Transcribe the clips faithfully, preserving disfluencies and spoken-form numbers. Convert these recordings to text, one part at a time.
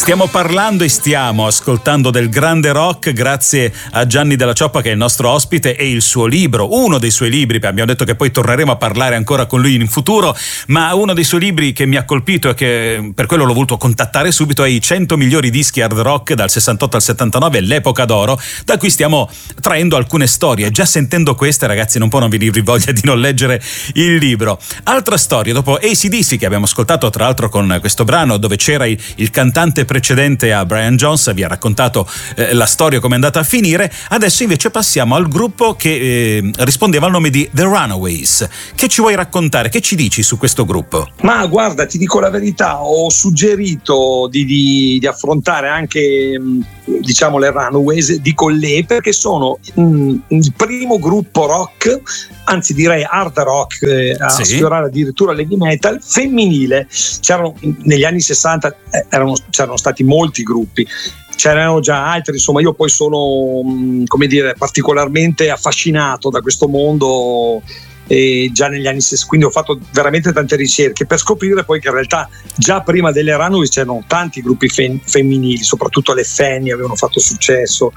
Stiamo parlando e stiamo ascoltando del grande rock grazie a Gianni Della Cioppa, che è il nostro ospite, e il suo libro, uno dei suoi libri, abbiamo detto che poi torneremo a parlare ancora con lui in futuro, ma uno dei suoi libri che mi ha colpito e che per quello l'ho voluto contattare subito è I cento migliori dischi hard rock dal sessantotto al settantanove, l'epoca d'oro, da cui stiamo traendo alcune storie. Già sentendo queste, ragazzi, non può non venirvi voglia di non leggere il libro. Altra storia, dopo A C D C, che abbiamo ascoltato tra l'altro con questo brano dove c'era il, il cantante precedente a Brian Jones, vi ha raccontato eh, la storia come è andata a finire. Adesso invece passiamo al gruppo che eh, rispondeva al nome di The Runaways. Che ci vuoi raccontare? Che ci dici su questo gruppo? Ma guarda, ti dico la verità, ho suggerito di, di, di affrontare anche diciamo le Runaways, dico le, perché sono mh, il primo gruppo rock, anzi direi hard rock, eh, a sì. sfiorare addirittura l'heavy metal femminile. C'erano negli anni sessanta eh, erano, c'erano stati molti gruppi, c'erano già altri, insomma io poi sono mh, come dire particolarmente affascinato da questo mondo e già negli anni sessanta, quindi ho fatto veramente tante ricerche per scoprire poi che in realtà già prima delle Runaways c'erano tanti gruppi fem- femminili, soprattutto le Fanny avevano fatto successo.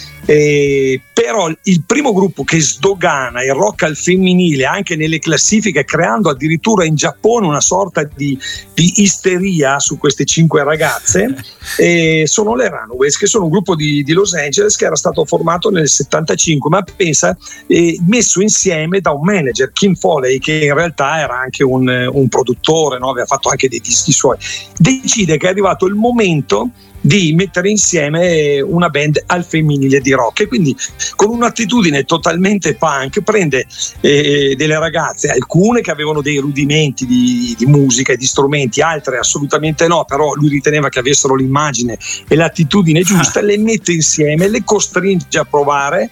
Eh, però il primo gruppo che sdogana il rock al femminile anche nelle classifiche, creando addirittura in Giappone una sorta di, di isteria su queste cinque ragazze, eh, sono le Runaways, che sono un gruppo di, di Los Angeles che era stato formato nel settantacinque, ma pensa eh, messo insieme da un manager, Kim Foley, che in realtà era anche un, un produttore, no? Aveva fatto anche dei dischi suoi. Decide che è arrivato il momento di mettere insieme una band al femminile di rock, e quindi con un'attitudine totalmente punk prende eh, delle ragazze, alcune che avevano dei rudimenti di, di musica e di strumenti, altre assolutamente no, però lui riteneva che avessero l'immagine e l'attitudine giusta, ah. le mette insieme, le costringe a provare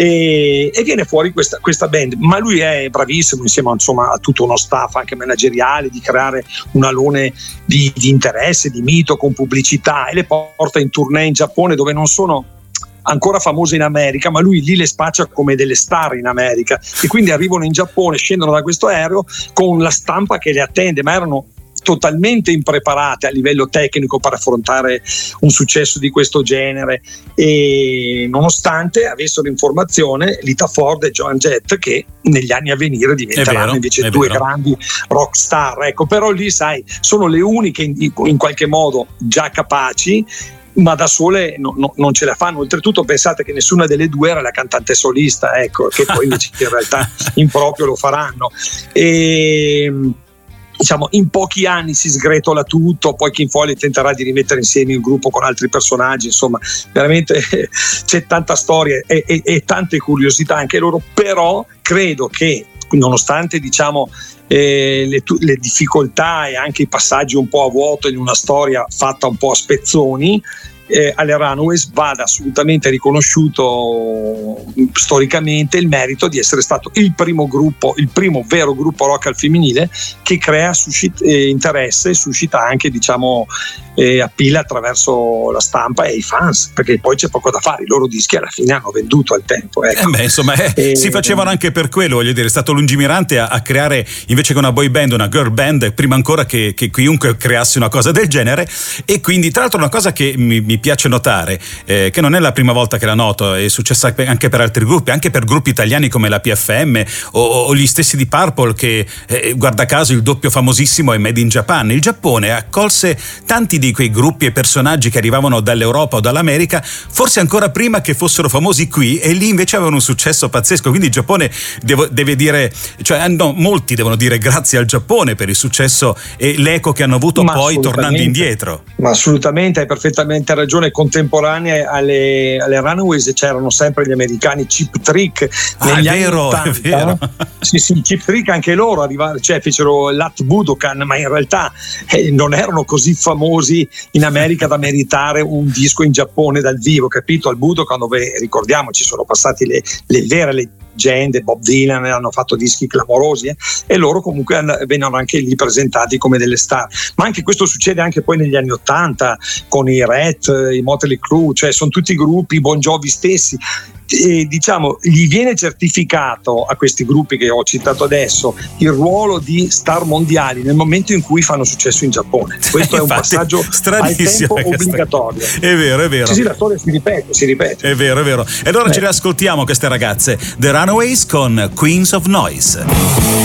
e, e viene fuori questa, questa band. Ma lui è bravissimo insieme insomma a tutto uno staff anche manageriale di creare un alone di, di interesse, di mito, con pubblicità, e le porta in tournée in Giappone, dove non sono ancora famose in America, ma lui lì le spaccia come delle star in America, e quindi arrivano in Giappone, scendono da questo aereo con la stampa che le attende, ma erano totalmente impreparate a livello tecnico per affrontare un successo di questo genere, e nonostante avessero in formazione Lita Ford e Joan Jett, che negli anni a venire diventeranno vero, invece due vero. grandi rock star, ecco. Però lì sai, sono le uniche in, in qualche modo già capaci, ma da sole no, no, non ce la fanno. Oltretutto pensate che nessuna delle due era la cantante solista, ecco, che poi invece in realtà in proprio lo faranno. E diciamo in pochi anni si sgretola tutto, poi Kim Foley tenterà di rimettere insieme il gruppo con altri personaggi, insomma veramente c'è tanta storia e, e, e tante curiosità anche loro. Però credo che nonostante diciamo eh, le, le difficoltà e anche i passaggi un po' a vuoto in una storia fatta un po' a spezzoni, Eh, alle Runaways vada assolutamente riconosciuto storicamente il merito di essere stato il primo gruppo, il primo vero gruppo rock al femminile che crea suscita, eh, interesse e suscita anche diciamo eh, appeal attraverso la stampa e i fans, perché poi c'è poco da fare, i loro dischi alla fine hanno venduto al tempo, ecco. eh beh, insomma eh, e, si facevano anche per quello, voglio dire, è stato lungimirante a, a creare invece che una boy band una girl band prima ancora che, che chiunque creasse una cosa del genere. E quindi tra l'altro una cosa che mi, mi piace notare, eh, che non è la prima volta che la noto, è successa anche per altri gruppi, anche per gruppi italiani come la P F M o, o gli stessi di Purple, che eh, guarda caso il doppio famosissimo è Made in Japan. Il Giappone accolse tanti di quei gruppi e personaggi che arrivavano dall'Europa o dall'America forse ancora prima che fossero famosi qui, e lì invece avevano un successo pazzesco. Quindi il Giappone devo, deve dire, cioè no, molti devono dire grazie al Giappone per il successo e l'eco che hanno avuto ma poi tornando indietro. Ma assolutamente, hai perfettamente ragione. Contemporanee alle, alle Runaways c'erano sempre gli americani Cheap Trick negli ah, anni è vero, ottanta. È vero. Sì, sì, Cheap Trick anche loro arrivarono, cioè fecero l'At Budokan, ma in realtà eh, non erano così famosi in America da meritare un disco in Giappone dal vivo, capito? Al Budokan, dove ricordiamoci sono passati le, le vere leggende, Bob Dylan, hanno fatto dischi clamorosi eh? e loro comunque vennero anche lì presentati come delle star. Ma anche questo succede anche poi negli anni ottanta con i Rat, i Motley Crue, cioè sono tutti gruppi, Bon Jovi stessi. eh, diciamo gli viene certificato a questi gruppi che ho citato adesso il ruolo di star mondiali nel momento in cui fanno successo in Giappone. Questo è un passaggio al tempo obbligatorio. È vero, è vero. Sì, sì, la storia si ripete, si ripete. È vero, è vero. E allora eh. ci riascoltiamo queste ragazze, The Runaways con Queens of Noise.